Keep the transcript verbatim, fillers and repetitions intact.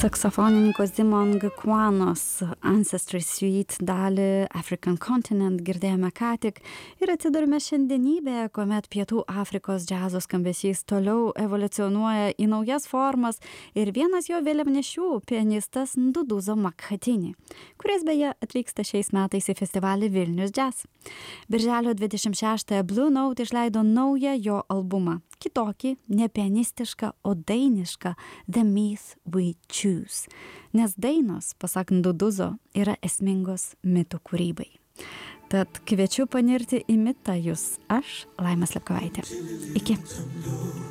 Saksofonininko Simon Gquanos Ancestry Suite dalį African Continent girdėjome ką tik ir atsidurime šiandienybėje, kuomet Pietų Afrikos džiazo skambesys toliau evoliucionuoja į naujas formas ir vienas jo vėliavnešių pianistas Nduduzo Makhatini, kuris beje atvyksta šiais metais į festivalį Vilnius Jazz. Birželio dvidešimt šeštąją Blue Note išleido naują jo albumą, kitokį, ne pianistišką, o dainišką The Myth We Choose, nes dainos, pasak Nduduzo, yra esmingos mitų kūrybai. Tad kviečiu panirti į mitą jūs, aš, Laima Slepkovaitė. Iki.